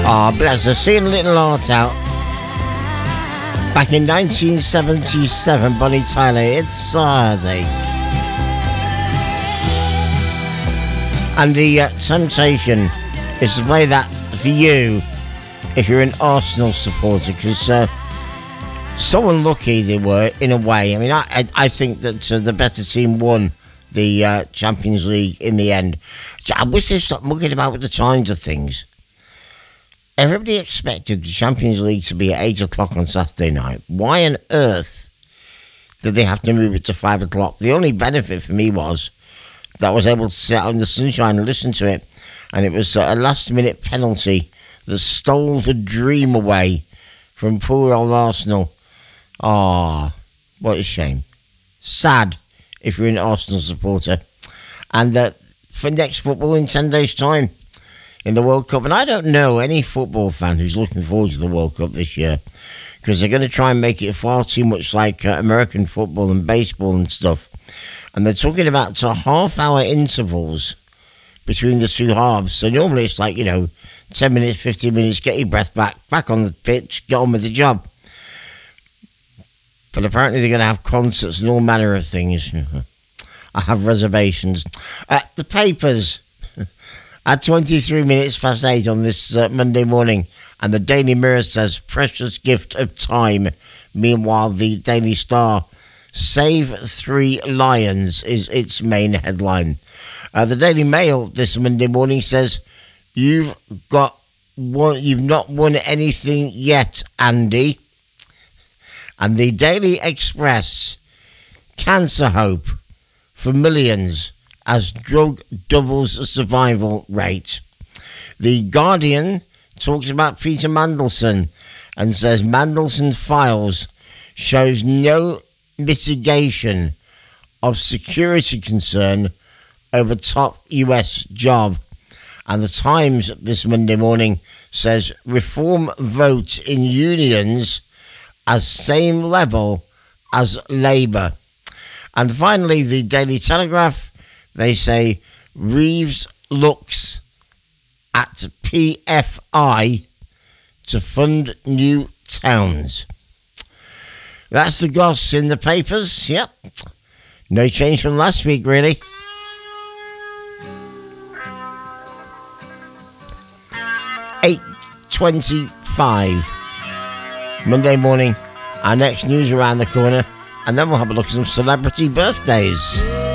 Oh, bless her. Seeing a little heart out. Back in 1977, Bonnie Tyler, It's Heartache. And the temptation is to play that for you if you're an Arsenal supporter, because so unlucky they were, in a way. I mean, I think that the better team won the Champions League in the end. I wish they stopped mucking about with the times of things. Everybody expected the Champions League to be at 8 o'clock on Saturday night. Why on earth did they have to move it to 5 o'clock? The only benefit for me was that I was able to sit out in the sunshine and listen to it. And it was a last-minute penalty that stole the dream away from poor old Arsenal. Ah, what a shame. Sad if you're an Arsenal supporter. And for next football in 10 days' time in the World Cup. And I don't know any football fan who's looking forward to the World Cup this year, because they're going to try and make it far too much like American football and baseball and stuff. And they're talking about half-hour intervals between the two halves. So normally it's like, 10 minutes, 15 minutes, get your breath back on the pitch, get on with the job. But apparently they're going to have concerts and all manner of things. I have reservations. The papers at 23 minutes past 8 on this Monday morning, and the Daily Mirror says, precious gift of time. Meanwhile, the Daily Star, Save 3 Lions is its main headline. The Daily Mail this Monday morning says, you've not won anything yet, Andy. And the Daily Express, cancer hope for millions as drug doubles survival rate. The Guardian talks about Peter Mandelson and says Mandelson files shows no mitigation of security concern over top US job. And the Times this Monday morning says reform vote in unions as same level as Labour. And finally, the Daily Telegraph, they say Reeves looks at PFI to fund new towns. That's the goss in the papers. Yep. No change from last week, really. $8:25 Monday morning. Our next news around the corner, and then we'll have a look at some celebrity birthdays.